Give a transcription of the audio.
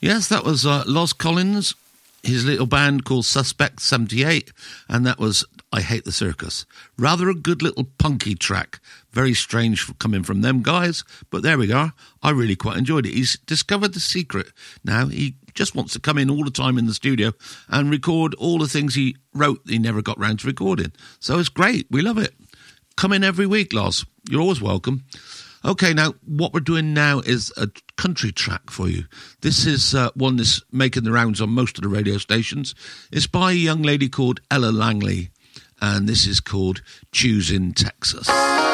Yes, that was Los Collins, his little band called Suspect 78, and that was I Hate the Circus. Rather a good little punky track. Very strange coming from them guys, but there we are. I really quite enjoyed it. He's discovered the secret now. He just wants to come in all the time in the studio and record all the things he wrote he never got round to recording. So it's great. We love it. Come in every week, Los. You're always welcome. Okay, now, what we're doing now is a country track for you. This is one that's making the rounds on most of the radio stations. It's by a young lady called Ella Langley, and this is called Choosing Texas.